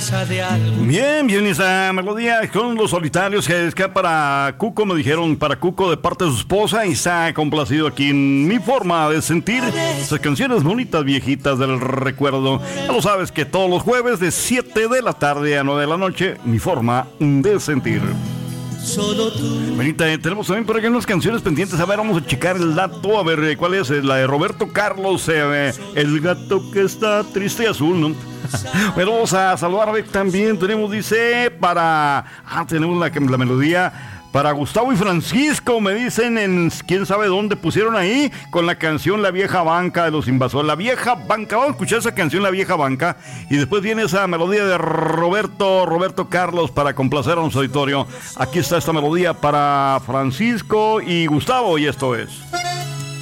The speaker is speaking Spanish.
casa de algo. Bien, esa melodía con Los Solitarios, que es que para Cuco, me dijeron, para Cuco de parte de su esposa, y está complacido aquí en Mi Forma de Sentir. Esas canciones bonitas, viejitas del recuerdo. Ya lo sabes que todos los jueves de 7 de la tarde a 9 de la noche, Mi Forma de Sentir. Solo tú. Benita, tenemos también por aquí unas canciones pendientes. A ver, vamos a checar el dato. A ver, ¿cuál es? La de Roberto Carlos, El gato que está triste y azul, ¿no? Bueno, vamos a saludar a ver también. Tenemos, dice, tenemos la melodía para Gustavo y Francisco, me dicen en quién sabe dónde pusieron ahí con la canción La Vieja Banca de los Invasores. La Vieja Banca, vamos a escuchar esa canción La Vieja Banca y después viene esa melodía de Roberto Carlos para complacer a nuestro auditorio. Aquí está esta melodía para Francisco y Gustavo y esto es...